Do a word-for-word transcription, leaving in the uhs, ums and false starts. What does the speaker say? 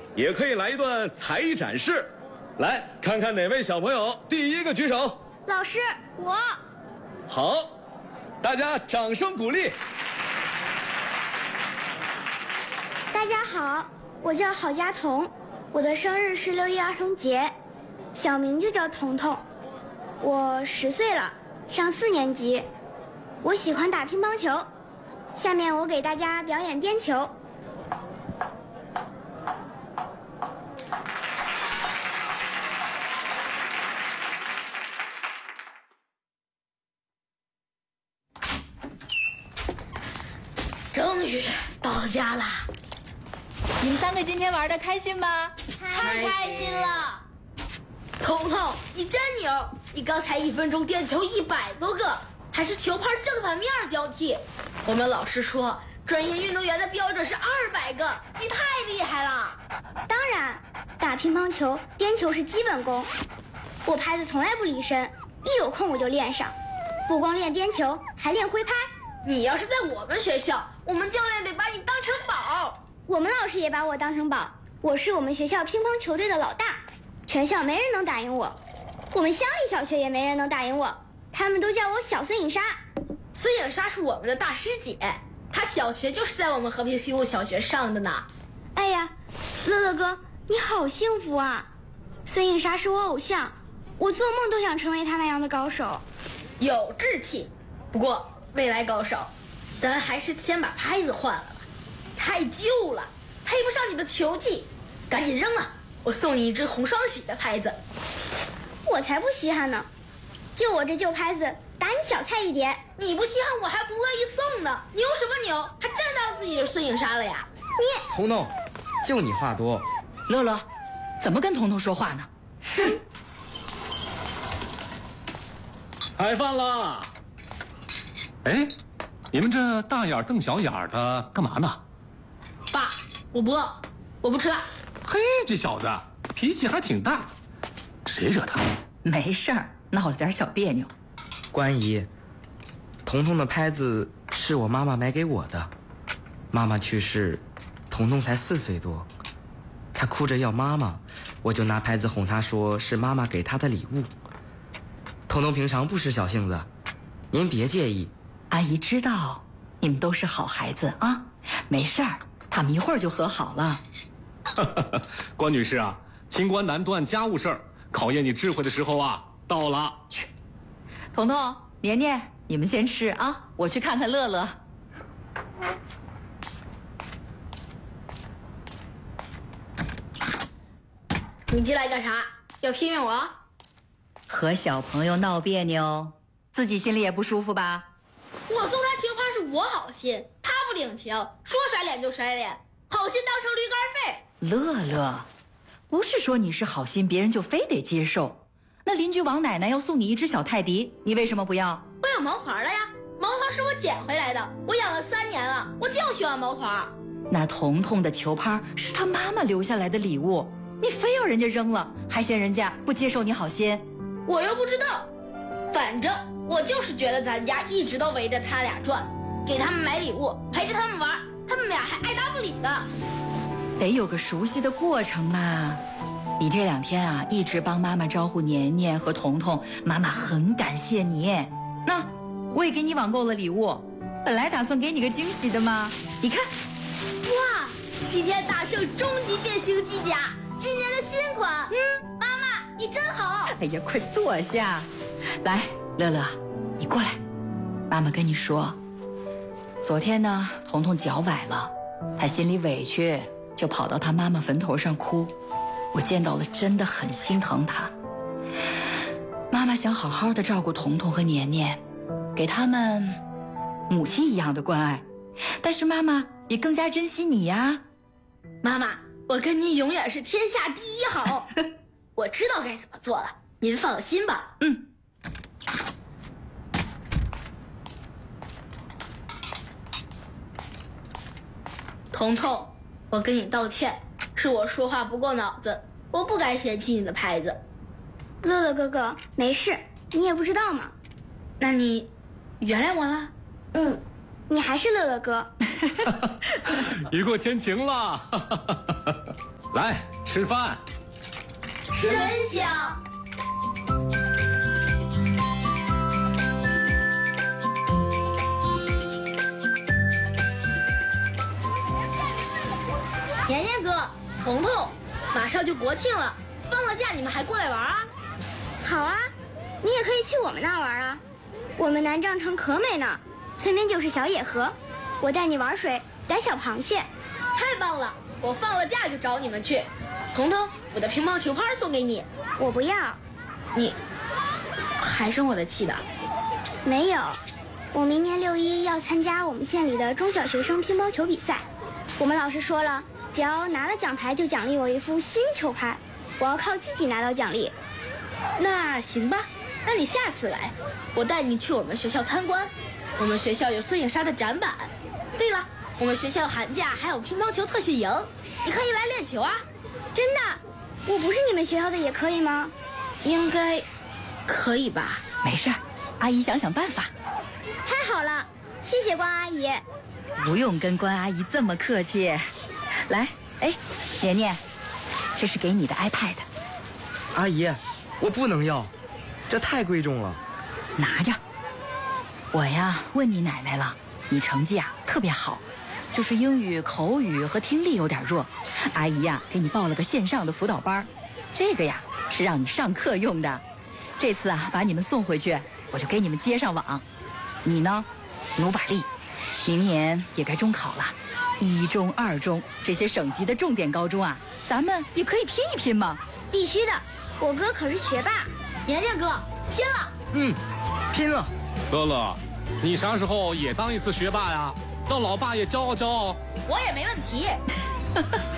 也可以来一段才艺展示。来看看哪位小朋友第一个举手。 老师，我。 好，大家掌声鼓励。 大家好，我叫郝佳彤，我的生日是六一儿童节，小名就叫彤彤。我十岁了，上四年级。我喜欢打乒乓球，下面我给大家表演颠球。 终于到家了， 你们三个今天玩的开心吗？ 太开心了！彤彤，你真牛！你刚才一分钟颠球一百多个，还是球拍正反面交替。我们老师说，专业运动员的标准是二百个，你太厉害了。 当然，打乒乓球、颠球是基本功。我拍子从来不离身，一有空我就练上。不光练颠球，还练挥拍。 你要是在我们学校，我们教练得把你当成宝。 我们老师也把我当成宝，我是我们学校乒乓球队的老大，全校没人能打赢我。我们乡里小学也没人能打赢我，他们都叫我小孙颖莎。 孙颖莎是我们的大师姐，她小学就是在我们和平西路小学上的呢。 哎呀，乐乐哥，你好幸福啊！孙颖莎是我偶像，我做梦都想成为她那样的高手。 有志气，不过未来高手，咱还是先把拍子换了吧，太旧了，配不上你的球技，赶紧扔了，我送你一只红双喜的拍子。 我才不稀罕呢，就我这旧拍子，打你小菜一碟。 你不稀罕，我还不乐意送呢。牛什么牛？还真当自己是孙颖莎了呀？ 你彤彤，就你话多。 乐乐，怎么跟彤彤说话呢？ 哼！ 开饭啦！哎，你们这大眼瞪小眼的干嘛呢？ 爸，我不饿，我不吃了。 嘿，这小子脾气还挺大，谁惹他？ 没事儿，闹了点小别扭。 关姨，彤彤的拍子是我妈妈买给我的，妈妈去世，彤彤才四岁多，她哭着要妈妈，我就拿拍子哄她说是妈妈给她的礼物。彤彤平常不是小性子，您别介意。 阿姨知道你们都是好孩子啊，没事儿，他们一会儿就和好了。 关女士啊，清官难断家务事儿，考验你智慧的时候啊到了。 去，彤彤、年年，你们先吃啊，我去看看乐乐。 你进来干啥？要批评我？ 和小朋友闹别扭，自己心里也不舒服吧？ 我送他球拍是我好心，他不领情，说甩脸就甩脸，好心当成驴肝肺。 乐乐，不是说你是好心，别人就非得接受。那邻居王奶奶要送你一只小泰迪，你为什么不要？ 我有毛团了呀，毛团是我捡回来的，我养了三年了，我就喜欢毛团。 那彤彤的球拍是他妈妈留下来的礼物，你非要人家扔了，还嫌人家不接受你好心？ 我又不知道，反正我就是觉得咱家一直都围着他俩转，给他们买礼物，陪着他们玩，他们俩还爱答不理的。 得有个熟悉的过程嘛。你这两天啊，一直帮妈妈招呼年年和彤彤，妈妈很感谢你。那我也给你网购了礼物，本来打算给你个惊喜的嘛。你看， 哇，齐天大圣终极变形机甲，今年的新款。嗯，妈妈你真好。 哎呀，快坐下。来，乐乐，你过来。妈妈跟你说，昨天呢，彤彤脚崴了，她心里委屈，就跑到她妈妈坟头上哭。我见到了，真的很心疼她。妈妈想好好的照顾彤彤和年年，给他们母亲一样的关爱，但是妈妈也更加珍惜你呀。 妈妈，我跟您永远是天下第一好。我知道该怎么做了，您放心吧。 嗯。 彤彤，我跟你道歉，是我说话不过脑子，我不该嫌弃你的拍子。 乐乐哥哥，没事，你也不知道嘛。 那你原谅我了？ 嗯，你还是乐乐哥。 雨过天晴了。 来吃饭。 真香！年年哥，彤彤，马上就国庆了，放了假你们还过来玩啊？ 好啊，你也可以去我们那儿玩啊。我们南帐城可美呢，村边就是小野河，我带你玩水，逮小螃蟹。 太棒了！我放了假就找你们去。彤彤，我的乒乓球拍送给你。 我不要。 你还生我的气的？ 没有，我明年六一要参加我们县里的中小学生乒乓球比赛。我们老师说了，只要拿了奖牌就奖励我一副新球拍，我要靠自己拿到奖励。 那行吧，那你下次来，我带你去我们学校参观。我们学校有孙颖莎的展板。对了，我们学校寒假还有乒乓球特训营，你可以来练球啊。 真的？我不是你们学校的也可以吗？ 应该可以吧？ 没事儿，阿姨想想办法。 太好了，谢谢关阿姨。 不用跟关阿姨这么客气。来，哎，年年，这是给你的 iPad。 阿姨，我不能要，这太贵重了。 拿着。我呀，问你奶奶了，你成绩啊特别好，就是英语、口语和听力有点弱。阿姨呀，给你报了个线上的辅导班，这个呀是让你上课用的。这次啊，把你们送回去，我就给你们接上网。你呢，努把力，明年也该中考了，一中、二中这些省级的重点高中啊，咱们也可以拼一拼嘛。 必须的，我哥可是学霸。 年年哥，拼了！ 嗯，拼了。 乐乐，你啥时候也当一次学霸呀？让老爸也骄傲骄傲。 我也没问题。